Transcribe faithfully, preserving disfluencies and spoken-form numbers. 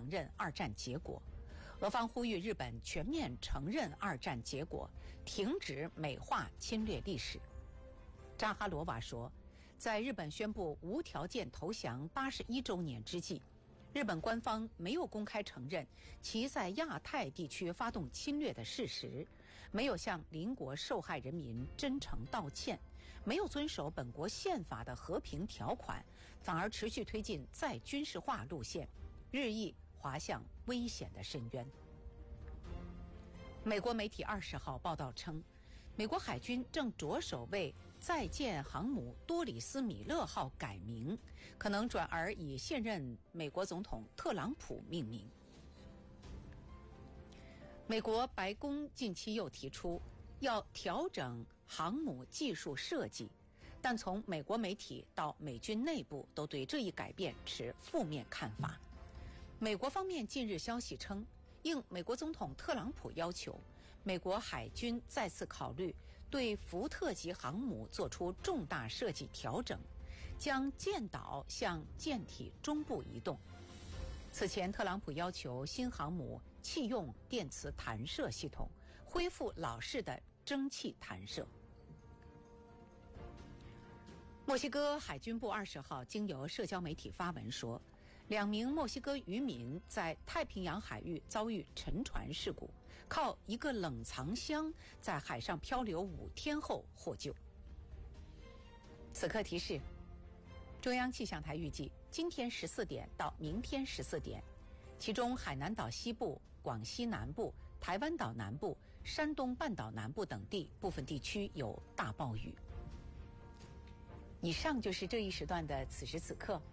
承认二战结果。俄方呼吁日本全面承认二战结果，停止美化侵略历史。扎哈罗娃说，在日本宣布无条件投降八十一周年之际，日本官方没有公开承认其在亚太地区发动侵略的事实，没有向邻国受害人民真诚道歉，没有遵守本国宪法的和平条款，反而持续推进再军事化路线，日益滑向危险的深渊。美国媒体二十号报道称，美国海军正着手为在建航母多里斯米勒号改名，可能转而以现任美国总统特朗普命名。美国白宫近期又提出要调整航母技术设计，但从美国媒体到美军内部都对这一改变持负面看法。美国方面近日消息称，应美国总统特朗普要求，美国海军再次考虑对福特级航母做出重大设计调整，将舰岛向舰体中部移动。此前，特朗普要求新航母弃用电磁弹射系统，恢复老式的蒸汽弹射。墨西哥海军部二十号经由社交媒体发文说，两名墨西哥渔民在太平洋海域遭遇沉船事故，靠一个冷藏箱在海上漂流五天后获救。此刻提示，中央气象台预计今天十四点到明天十四点，其中海南岛西部、广西南部、台湾岛南部、山东半岛南部等地部分地区有大暴雨。以上就是这一时段的此时此刻。